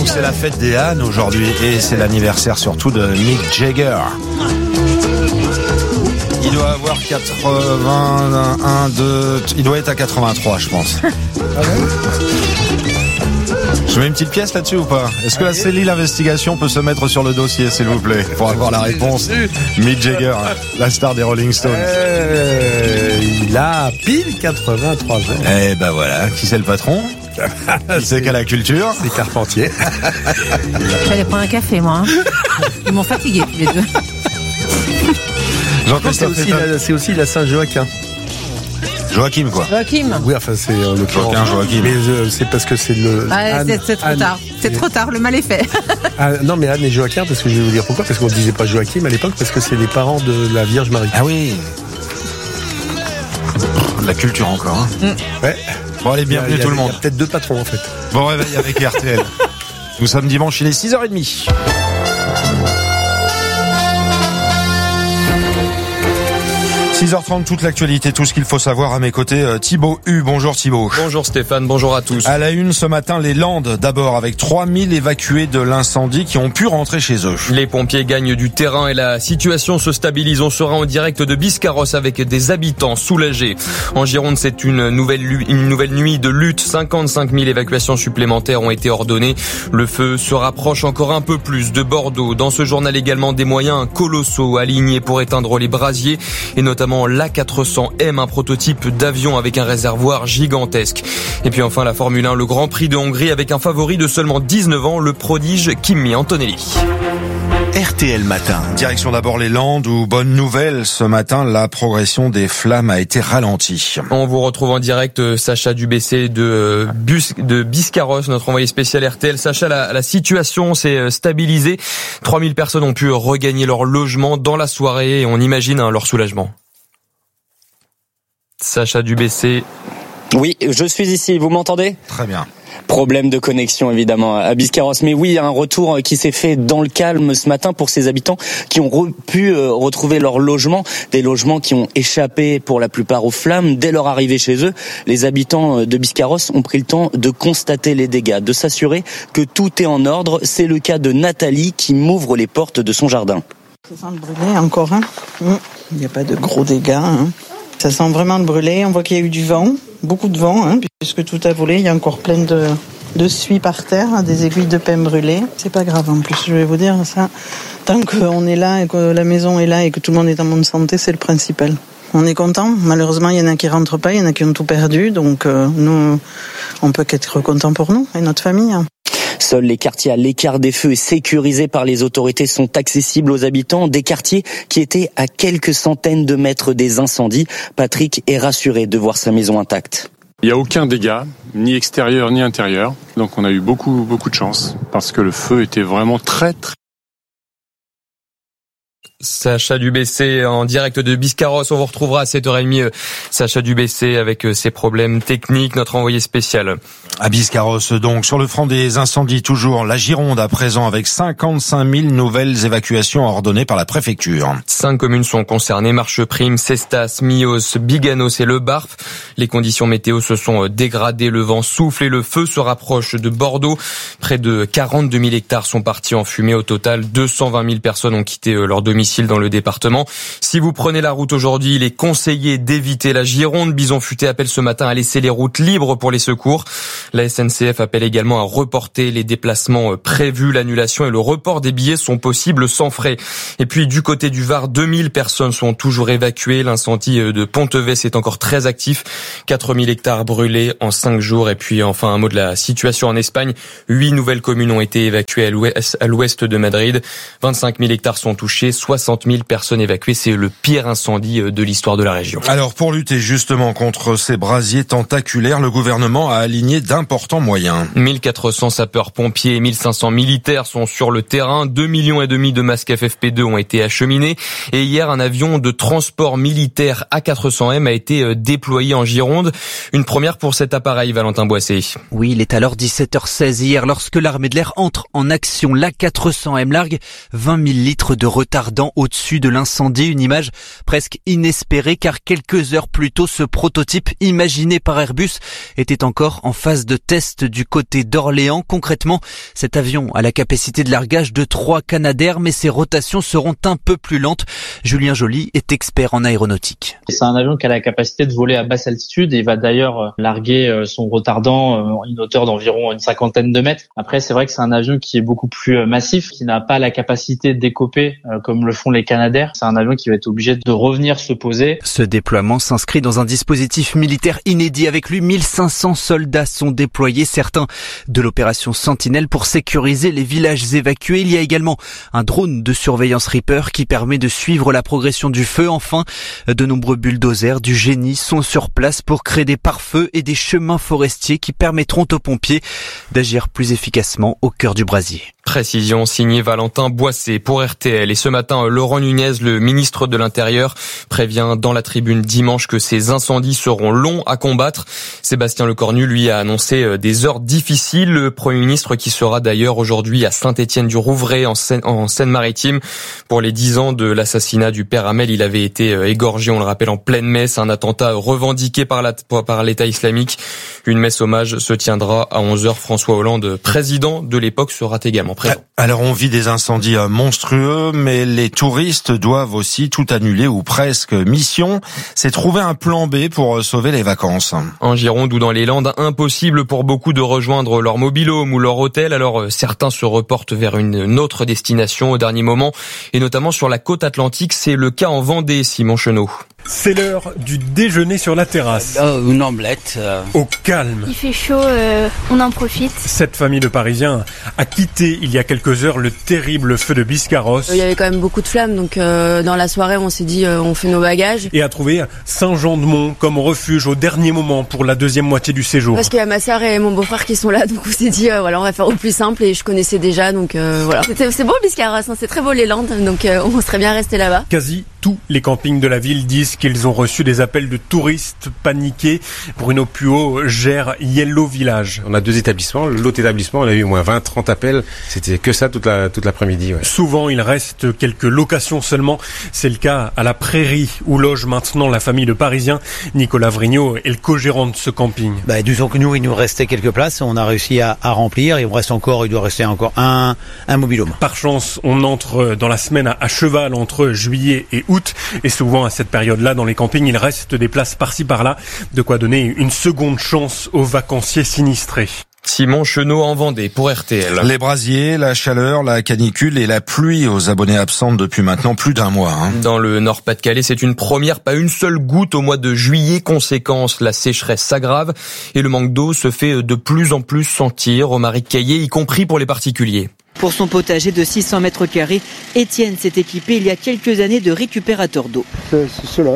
Donc c'est la fête des ânes aujourd'hui et c'est l'anniversaire surtout de Mick Jagger. Il doit avoir 81, 2, il doit être à 83 je pense. Je mets une petite pièce là-dessus ou pas? Est-ce que la cellule investigation peut se mettre sur le dossier s'il vous plaît pour avoir la réponse? Mick Jagger, la star des Rolling Stones. Il a pile 83 ans. Eh ben voilà, qui c'est le patron? C'est qu'à la culture? C'est Carpentier. J'allais prendre un café moi. Ils m'ont fatigué tous les deux. C'est aussi la Saint-Joachim. Joachim quoi. Joachim. Oui, enfin c'est le Joachim. Mais c'est parce que c'est le. C'est trop tard. C'est trop tard. Le mal est fait. Non, mais Anne et Joachim, parce que je vais vous dire pourquoi. Parce qu'on ne disait pas Joachim à l'époque, parce que c'est les parents de la Vierge Marie. Ah oui. La culture encore. Hein. Ouais. Bon allez, bienvenue tout le monde. Il y a peut-être deux patrons en fait. Bon réveil avec RTL. Nous sommes dimanche, il est 6h30. 6h30, toute l'actualité, tout ce qu'il faut savoir à mes côtés. Thibaut Hu, bonjour Thibaut. Bonjour Stéphane, bonjour à tous. À la une ce matin, les Landes d'abord, avec 3000 évacués de l'incendie qui ont pu rentrer chez eux. Les pompiers gagnent du terrain et la situation se stabilise. On sera en direct de Biscarrosse avec des habitants soulagés. En Gironde, c'est une nouvelle nuit de lutte. 55 000 évacuations supplémentaires ont été ordonnées. Le feu se rapproche encore un peu plus de Bordeaux. Dans ce journal également, des moyens colossaux alignés pour éteindre les brasiers et notamment l'A400M, un prototype d'avion avec un réservoir gigantesque. Et puis enfin la Formule 1, le Grand Prix de Hongrie avec un favori de seulement 19 ans, le prodige Kimi Antonelli. RTL Matin. Direction d'abord les Landes où, bonne nouvelle, ce matin, la progression des flammes a été ralentie. On vous retrouve en direct, Sacha Dubessé de Biscarrosse, notre envoyé spécial RTL. Sacha, la situation s'est stabilisée. 3000 personnes ont pu regagner leur logement dans la soirée et on imagine leur soulagement. Sacha Dubessé. Oui, je suis ici, vous m'entendez? Très bien. Problème de connexion évidemment à Biscarrosse, mais oui, il y a un retour qui s'est fait dans le calme ce matin pour ces habitants qui ont pu retrouver leur logement, des logements qui ont échappé pour la plupart aux flammes dès leur arrivée chez eux. Les habitants de Biscarrosse ont pris le temps de constater les dégâts, de s'assurer que tout est en ordre. C'est le cas de Nathalie qui m'ouvre les portes de son jardin. Ça sent le brûlé encore, hein. Il n'y a pas de gros dégâts, hein. Ça sent vraiment le brûlé. On voit qu'il y a eu du vent, beaucoup de vent, hein, puisque tout a volé. Il y a encore plein de suie par terre, hein, des aiguilles de pin brûlées. C'est pas grave en plus, je vais vous dire ça. Tant qu'on est là et que la maison est là et que tout le monde est en bonne santé, c'est le principal. On est content. Malheureusement, il y en a qui rentrent pas, il y en a qui ont tout perdu. Donc nous, on peut qu'être content pour nous et notre famille. Hein. Seuls les quartiers à l'écart des feux et sécurisés par les autorités sont accessibles aux habitants, des quartiers qui étaient à quelques centaines de mètres des incendies. Patrick est rassuré de voir sa maison intacte. Il n'y a aucun dégât, ni extérieur ni intérieur, donc on a eu beaucoup de chance, parce que le feu était vraiment très. Sacha Dubessé en direct de Biscarrosse. On vous retrouvera à 7h30, Sacha Dubessé avec ses problèmes techniques, notre envoyé spécial. À Biscarrosse donc, sur le front des incendies toujours, la Gironde à présent avec 55 000 nouvelles évacuations ordonnées par la préfecture. 5 communes sont concernées, Marcheprime, Cestas, Mios, Biganos et Le Barf. Les conditions météo se sont dégradées, le vent souffle et le feu se rapproche de Bordeaux. Près de 42 000 hectares sont partis en fumée. Au total, 220 000 personnes ont quitté leur domicile dans le département. Si vous prenez la route aujourd'hui, il est conseillé d'éviter la Gironde. Bison Futé appelle ce matin à laisser les routes libres pour les secours. La SNCF appelle également à reporter les déplacements prévus. L'annulation et le report des billets sont possibles sans frais. Et puis du côté du Var, 2000 personnes sont toujours évacuées. L'incendie de Ponteves est encore très actif. 4000 hectares brûlés en 5 jours. Et puis enfin un mot de la situation en Espagne. 8 nouvelles communes ont été évacuées à l'ouest de Madrid. 25 000 hectares sont touchés. 60 000 personnes évacuées. C'est le pire incendie de l'histoire de la région. Alors pour lutter justement contre ces brasiers tentaculaires, le gouvernement a aligné d'importants moyens. 1400 sapeurs-pompiers et 1500 militaires sont sur le terrain. 2,5 millions de masques FFP2 ont été acheminés. Et hier, un avion de transport militaire A400M a été déployé en Gironde. Une première pour cet appareil, Valentin Boissé. Oui, il est alors 17h16 hier lorsque l'armée de l'air entre en action. L'A400M largue 20 000 litres de retardant. voltant au-dessus de l'incendie. Une image presque inespérée car quelques heures plus tôt, ce prototype imaginé par Airbus était encore en phase de test du côté d'Orléans. Concrètement, cet avion a la capacité de largage de 3 Canadair, mais ses rotations seront un peu plus lentes. Julien Joly est expert en aéronautique. C'est un avion qui a la capacité de voler à basse altitude et il va d'ailleurs larguer son retardant à une hauteur d'environ une 50aine de mètres. Après, c'est vrai que c'est un avion qui est beaucoup plus massif, qui n'a pas la capacité de décoper comme le font les Canadair. C'est un avion qui va être obligé de revenir se poser. Ce déploiement s'inscrit dans un dispositif militaire inédit. Avec lui, 1500 soldats sont déployés, certains de l'opération Sentinelle pour sécuriser les villages évacués. Il y a également un drone de surveillance Reaper qui permet de suivre la progression du feu. Enfin, de nombreux bulldozers du génie sont sur place pour créer des pare-feux et des chemins forestiers qui permettront aux pompiers d'agir plus efficacement au cœur du brasier. Précision signée Valentin Boissé pour RTL. Et ce matin, Laurent Nunez, le ministre de l'Intérieur, prévient dans la tribune dimanche que ces incendies seront longs à combattre. Sébastien Lecornu, lui, a annoncé des heures difficiles. Le Premier ministre qui sera d'ailleurs aujourd'hui à Saint-Étienne-du-Rouvray en Seine-Maritime. Pour les 10 ans de l'assassinat du père Hamel, il avait été égorgé, on le rappelle, en pleine messe. Un attentat revendiqué par l'État islamique. Une messe hommage se tiendra à 11h. François Hollande, président de l'époque, sera également présent. Alors on vit des incendies monstrueux, mais les touristes doivent aussi tout annuler ou presque. Mission, c'est trouver un plan B pour sauver les vacances. En Gironde ou dans les Landes, impossible pour beaucoup de rejoindre leur mobil-home ou leur hôtel. Alors certains se reportent vers une autre destination au dernier moment, et notamment sur la côte atlantique. C'est le cas en Vendée, Simon Chenot. C'est l'heure du déjeuner sur la terrasse. Une omelette. Au calme. Il fait chaud, on en profite. Cette famille de Parisiens a quitté il y a quelques heures le terrible feu de Biscarrosse. Il y avait quand même beaucoup de flammes, donc dans la soirée on s'est dit on fait nos bagages. Et a trouvé Saint-Jean-de-Mont comme refuge au dernier moment pour la deuxième moitié du séjour. Parce qu'il y a ma sœur et mon beau-frère qui sont là, donc on s'est dit voilà, on va faire au plus simple et je connaissais déjà, donc voilà. C'est beau Biscarrosse, c'est très beau les Landes, donc on serait bien resté là-bas. Quasi tous les campings de la ville disent qu'ils ont reçu des appels de touristes paniqués. Bruno Puot gère Yellow Village. On a 2 établissements. L'autre établissement, on a eu au moins 20-30 appels. C'était que ça toute l'après-midi. Ouais. Souvent, il reste quelques locations seulement. C'est le cas à la Prairie où loge maintenant la famille de Parisiens. Nicolas Vrignot est le co-gérant de ce camping. Disons que nous, il nous restait quelques places. On a réussi à remplir. Il doit rester encore un mobil-home. Par chance, on entre dans la semaine à cheval entre juillet et août. Et souvent, à cette période-là, dans les campings, il reste des places par-ci par-là, de quoi donner une seconde chance aux vacanciers sinistrés. Simon Chenot en Vendée pour RTL. Les brasiers, la chaleur, la canicule et la pluie aux abonnés absentes depuis maintenant plus d'un mois. Dans le Nord-Pas-de-Calais, c'est une première, pas une seule goutte au mois de juillet. Conséquence, la sécheresse s'aggrave et le manque d'eau se fait de plus en plus sentir au Marais Caillé, y compris pour les particuliers. Pour son potager de 600 mètres carrés, Étienne s'est équipé il y a quelques années de récupérateur d'eau. C'est cela.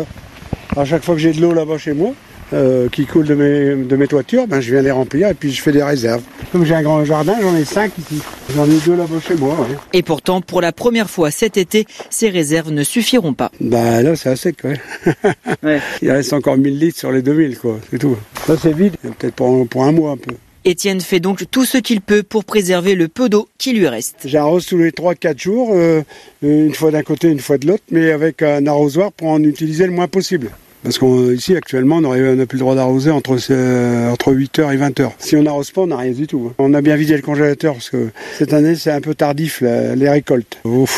À chaque fois que j'ai de l'eau là-bas chez moi, qui coule de mes toitures, je viens les remplir et puis je fais des réserves. Comme j'ai un grand jardin, j'en ai 5 ici. J'en ai 2 là-bas chez moi. Ouais. Et pourtant, pour la première fois cet été, ces réserves ne suffiront pas. Là, c'est à sec, ouais. Ouais. Il reste encore 1000 litres sur les 2000, quoi. C'est tout. Là, c'est vide. Peut-être pour un mois un peu. Étienne fait donc tout ce qu'il peut pour préserver le peu d'eau qui lui reste. J'arrose tous les 3-4 jours, une fois d'un côté, une fois de l'autre, mais avec un arrosoir pour en utiliser le moins possible. Parce qu'ici, actuellement, on n'a plus le droit d'arroser entre 8h et 20h. Si on n'arrose pas, on n'a rien du tout. On a bien vidé le congélateur, parce que cette année, c'est un peu tardif, les récoltes.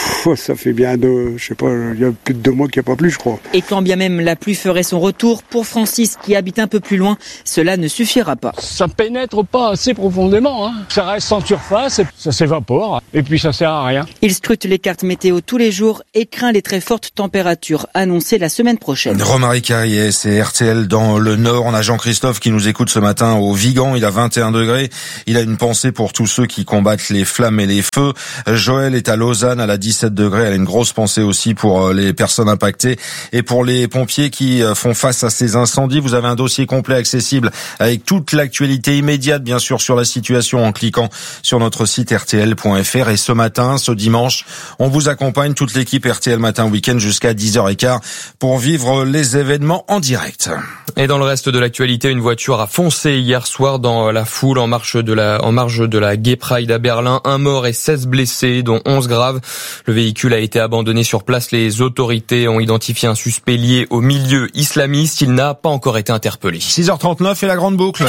Ça fait bien il y a plus de 2 mois qu'il n'y a pas plus, je crois. Et quand bien même la pluie ferait son retour, pour Francis, qui habite un peu plus loin, cela ne suffira pas. Ça pénètre pas assez profondément. Ça reste en surface, ça s'évapore, et puis ça sert à rien. Il scrute les cartes météo tous les jours et craint les très fortes températures annoncées la semaine prochaine. C'est RTL dans le Nord. On a Jean-Christophe qui nous écoute ce matin au Vigan. Il a 21 degrés. Il a une pensée pour tous ceux qui combattent les flammes et les feux. Joël est à Lausanne, elle a 17 degrés. Elle a une grosse pensée aussi pour les personnes impactées et pour les pompiers qui font face à ces incendies. Vous avez un dossier complet accessible avec toute l'actualité immédiate, bien sûr, sur la situation en cliquant sur notre site rtl.fr. Et ce matin, ce dimanche, on vous accompagne, toute l'équipe RTL Matin Week-end jusqu'à 10h15 pour vivre les événements l'événement en direct. Et dans le reste de l'actualité, une voiture a foncé hier soir dans la foule en marge de la Gay Pride à Berlin. 1 mort et 16 blessés, dont 11 graves. Le véhicule a été abandonné sur place. Les autorités ont identifié un suspect lié au milieu islamiste. Il n'a pas encore été interpellé. 6h39 et la grande boucle.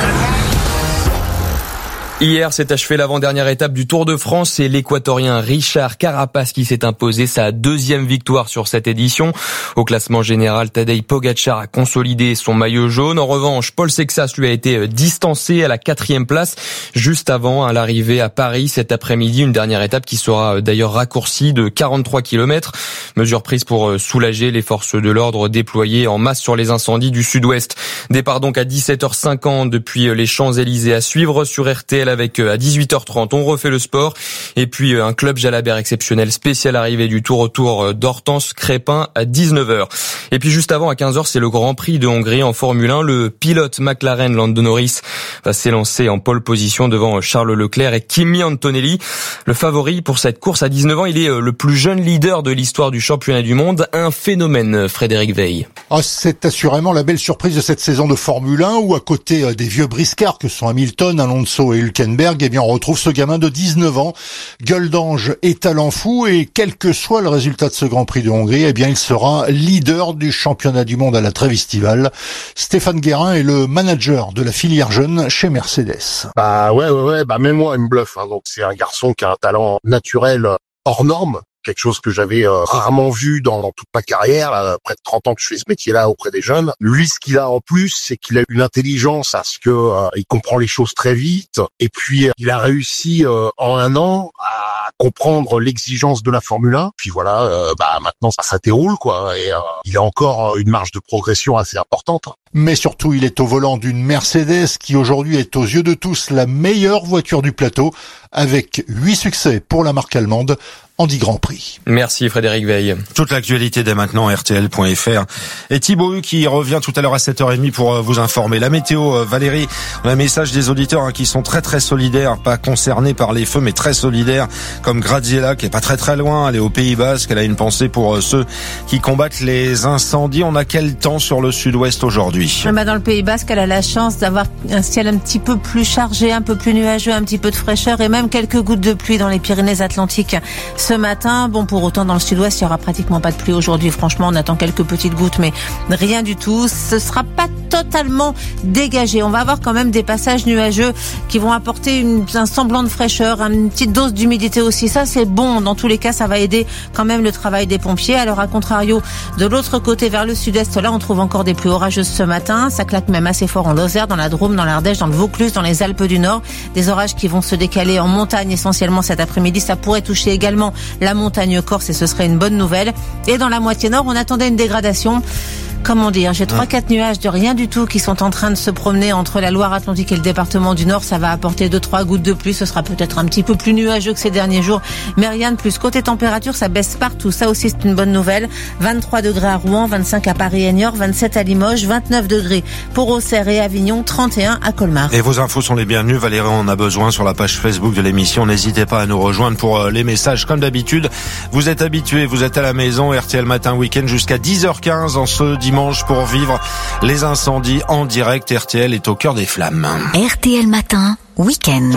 Hier s'est achevée l'avant-dernière étape du Tour de France. C'est l'Équatorien Richard Carapaz qui s'est imposé sa 2e victoire sur cette édition. Au classement général, Tadej Pogačar a consolidé son maillot jaune. En revanche, Paul Sexas lui a été distancé à la 4e place, juste avant à l'arrivée à Paris cet après-midi. Une dernière étape qui sera d'ailleurs raccourcie de 43 km. Mesure prise pour soulager les forces de l'ordre déployées en masse sur les incendies du sud-ouest. Départ donc à 17h50 depuis les Champs-Élysées à suivre sur RTL. Avec à 18h30, on refait le sport. Et puis un club Jalabert exceptionnel, spécial arrivée du Tour autour d'Hortense Crépin à 19h. Et puis juste avant, à 15h, c'est le Grand Prix de Hongrie en Formule 1. Le pilote McLaren Lando Norris va s'élancer en pole position devant Charles Leclerc et Kimi Antonelli. Le favori pour cette course à 19 ans, il est le plus jeune leader de l'histoire du championnat du monde. Un phénomène, Frédéric Veil. C'est assurément la belle surprise de cette saison de Formule 1 où à côté des vieux briscards que sont Hamilton, Alonso et Hülkenberg, eh bien on retrouve ce gamin de 19 ans, gueule d'ange et talent fou, et quel que soit le résultat de ce Grand Prix de Hongrie, eh bien il sera leader du championnat du monde à la trêve estivale. Stéphane Guérin est le manager de la filière jeune chez Mercedes. Ouais, même moi il me bluffe, hein. Donc c'est un garçon qui a un talent naturel hors norme. Quelque chose que j'avais rarement vu dans toute ma carrière, là, près de 30 ans que je fais ce métier-là auprès des jeunes. Lui, ce qu'il a en plus, c'est qu'il a une intelligence à ce que il comprend les choses très vite. Et puis, il a réussi en 1 an à comprendre l'exigence de la Formule 1. Puis voilà, maintenant ça déroule, quoi. Et il a encore une marge de progression assez importante. Mais surtout, il est au volant d'une Mercedes qui aujourd'hui est aux yeux de tous la meilleure voiture du plateau, avec 8 succès pour la marque allemande en 10 Grands Prix. Merci Frédéric Veil. Toute l'actualité dès maintenant, RTL.fr. Et Thibaut Hu qui revient tout à l'heure à 7h30 pour vous informer. La météo, Valérie, on a un message des auditeurs qui sont très très solidaires, pas concernés par les feux mais très solidaires, comme Graziella qui est pas très loin, elle est au Pays Basque, elle a une pensée pour ceux qui combattent les incendies. On a quel temps sur le sud-ouest aujourd'hui? Dans le Pays Basque, elle a la chance d'avoir un ciel un petit peu plus chargé, un peu plus nuageux, un petit peu de fraîcheur et même quelques gouttes de pluie dans les Pyrénées-Atlantiques ce matin. Bon, pour autant, dans le sud-ouest, il y aura pratiquement pas de pluie aujourd'hui. Franchement, on attend quelques petites gouttes, mais rien du tout. Ce sera pas totalement dégagé. On va avoir quand même des passages nuageux qui vont apporter un semblant de fraîcheur, une petite dose d'humidité aussi. Ça, c'est bon. Dans tous les cas, ça va aider quand même le travail des pompiers. Alors, à contrario, de l'autre côté, vers le sud-est, là, on trouve encore des pluies orageuses ce matin. Ça claque même assez fort en Lozère, dans la Drôme, dans l'Ardèche, dans le Vaucluse, dans les Alpes du Nord. Des orages qui vont se décaler en montagne essentiellement cet après-midi. Ça pourrait toucher également la montagne corse et ce serait une bonne nouvelle. Et dans la moitié nord, on attendait une dégradation. Comment dire, j'ai 3-4 nuages de rien du tout qui sont en train de se promener entre la Loire-Atlantique et le département du Nord. Ça va apporter 2-3 gouttes de pluie. Ce sera peut-être un petit peu plus nuageux que ces derniers jours, mais rien de plus. Côté température, ça baisse partout. Ça aussi, c'est une bonne nouvelle. 23 degrés à Rouen, 25 à Paris et Niort, 27 à Limoges, 29 degrés pour Auxerre et Avignon, 31 à Colmar. Et vos infos sont les bienvenues. Valérie en a besoin sur la page Facebook de l'émission. N'hésitez pas à nous rejoindre pour les messages. Comme d'habitude, vous êtes habitués, vous êtes à la maison. RTL Matin Week-end jusqu'à 10h15 en ce dimanche pour vivre les incendies en direct. RTL est au cœur des flammes. RTL Matin Week-end.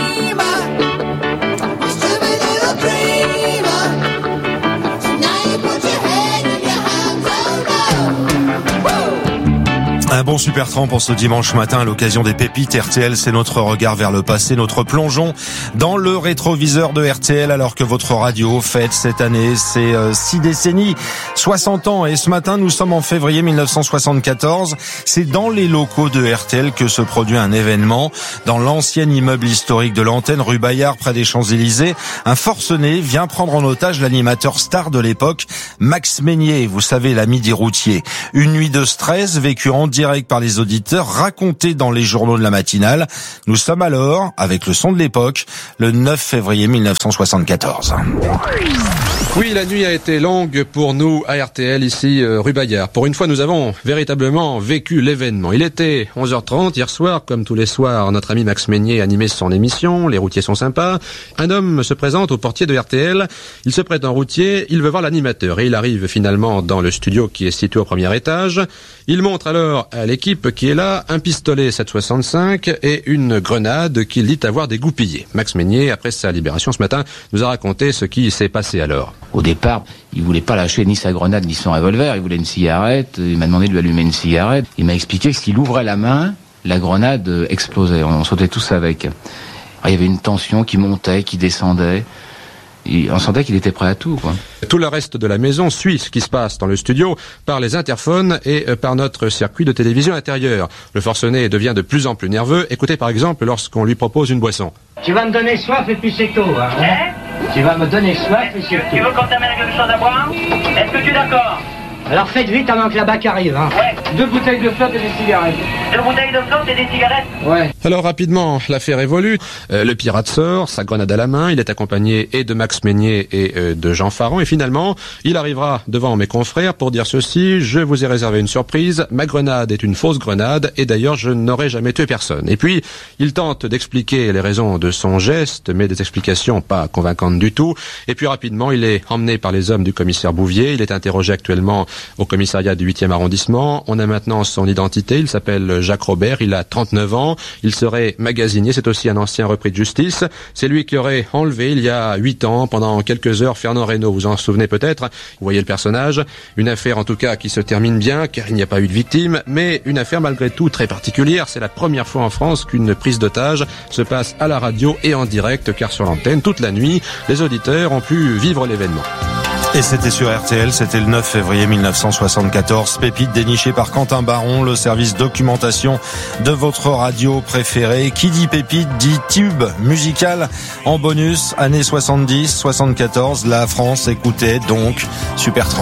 Un bon super tramp pour ce dimanche matin à l'occasion des pépites RTL. C'est notre regard vers le passé, notre plongeon dans le rétroviseur de RTL alors que votre radio fête cette année ses 6 décennies, 60 ans. Et ce matin, nous sommes en février 1974. C'est dans les locaux de RTL que se produit un événement. Dans l'ancien immeuble historique de l'antenne, rue Bayard, près des Champs-Élysées, un forcené vient prendre en otage l'animateur star de l'époque, Max Meignier. Vous savez, l'ami des routiers. Une nuit de stress vécue en direct direct par les auditeurs, raconté dans les journaux de la matinale. Nous sommes alors, avec le son de l'époque, le 9 février 1974. Oui, la nuit a été longue pour nous à RTL, ici rue Bayard. Pour une fois, nous avons véritablement vécu l'événement. Il était 11h30 hier soir, comme tous les soirs, notre ami Max Meignier animait son émission, Les routiers sont sympas. Un homme se présente au portier de RTL, il se prête en routier, il veut voir l'animateur et il arrive finalement dans le studio qui est situé au premier étage. Il montre alors à l'équipe qui est là un pistolet 7,65 et une grenade qu'il dit avoir dégoupillé. Max Meignier, après sa libération ce matin, nous a raconté ce qui s'est passé alors. Au départ, il voulait pas lâcher ni sa grenade ni son revolver, il voulait une cigarette, il m'a demandé de lui allumer une cigarette. Il m'a expliqué que s'il ouvrait la main, la grenade explosait, on sautait tous avec. Alors, il y avait une tension qui montait, qui descendait. On sentait qu'il était prêt à tout, quoi. Tout le reste de la maison suit ce qui se passe dans le studio par les interphones et par notre circuit de télévision intérieur. Le forcené devient de plus en plus nerveux. Écoutez par exemple lorsqu'on lui propose une boisson. Tu vas me donner soif et puis c'est tout, hein. Tu vas me donner soif et c'est tout. Tu veux qu'on t'amène quelque chose à boire? Est-ce que tu es d'accord? Alors faites vite avant que la BAC arrive, hein. Ouais. 2 bouteilles de flotte et des cigarettes. 2 bouteilles de flotte et des cigarettes? Ouais. Alors rapidement, l'affaire évolue. Le pirate sort, sa grenade à la main. Il est accompagné et de Max Meignier et de Jean Farand. Et finalement, il arrivera devant mes confrères pour dire ceci. Je vous ai réservé une surprise. Ma grenade est une fausse grenade. Et d'ailleurs, je n'aurais jamais tué personne. Et puis, il tente d'expliquer les raisons de son geste, mais des explications pas convaincantes du tout. Et puis rapidement, il est emmené par les hommes du commissaire Bouvier. Il est interrogé actuellement au commissariat du 8e arrondissement. On a maintenant son identité. Il s'appelle Jacques Robert. Il a 39 ans. Il serait magasinier. C'est aussi un ancien repris de justice. C'est lui qui aurait enlevé il y a 8 ans, pendant quelques heures, Fernand Reynaud. Vous en souvenez peut-être. Vous voyez le personnage. Une affaire en tout cas qui se termine bien car il n'y a pas eu de victime, mais une affaire malgré tout très particulière. C'est la première fois en France qu'une prise d'otage se passe à la radio et en direct car sur l'antenne toute la nuit, les auditeurs ont pu vivre l'événement. Et c'était sur RTL, c'était le 9 février 1974. Pépite dénichée par Quentin Baron, le service documentation de votre radio préférée. Qui dit pépite dit tube musical en bonus. Années 70, 74, la France écoutait donc Super 30.